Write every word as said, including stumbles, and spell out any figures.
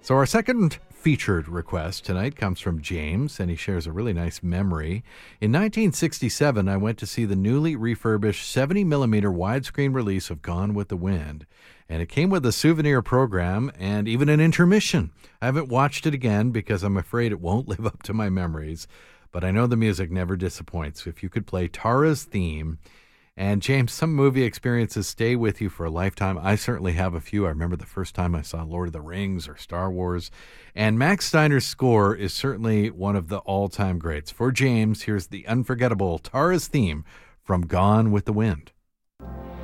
So our second featured request tonight comes from James, and he shares a really nice memory. In nineteen sixty-seven, I went to see the newly refurbished seventy millimeter widescreen release of Gone with the Wind, and it came with a souvenir program and even an intermission. I haven't watched it again because I'm afraid it won't live up to my memories, but I know the music never disappoints. If you could play Tara's theme. And James, some movie experiences stay with you for a lifetime. I certainly have a few. I remember the first time I saw Lord of the Rings or Star Wars. And Max Steiner's score is certainly one of the all-time greats. For James, here's the unforgettable Tara's theme from Gone with the Wind.